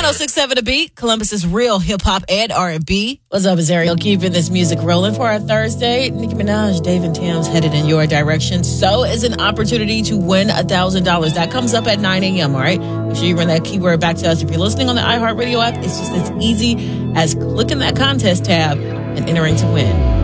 106.7 The Beat, Columbus's real hip-hop and R&B. What's up, Azariel? Keeping this music rolling for our Thursday. Nicki Minaj, Dave and Tim's headed in your direction. So is an opportunity to win $1,000. That comes up at 9 a.m., all right? Make sure you run that keyword back to us. If you're listening on the iHeartRadio app, it's just as easy as clicking that contest tab and entering to win.